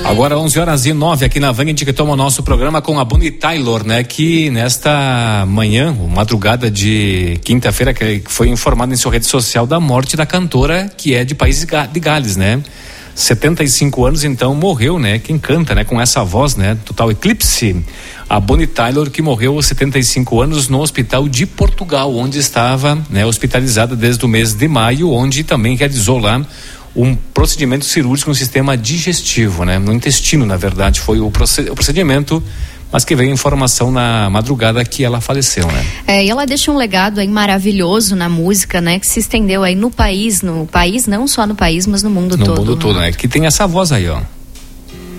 Agora 11h09 aqui na Vang, a gente retoma o nosso programa com a Bonnie Tyler, né? Que nesta manhã, madrugada de quinta-feira, que foi informada em sua rede social da morte da cantora, que é de País de Gales, né? 75 anos, então, morreu, né? Quem canta, né? Com essa voz, né? Total Eclipse. A Bonnie Tyler, que morreu aos 75 anos no hospital de Portugal, onde estava, né? Hospitalizada desde o mês de maio, onde também realizou lá um procedimento cirúrgico no sistema digestivo, né? No intestino, na verdade, foi o procedimento, mas que veio informação na madrugada que ela faleceu, né? E ela deixa um legado aí maravilhoso na música, né? Que se estendeu aí no país, não só no país, mas no mundo todo. No mundo todo, né? Que tem essa voz aí, ó.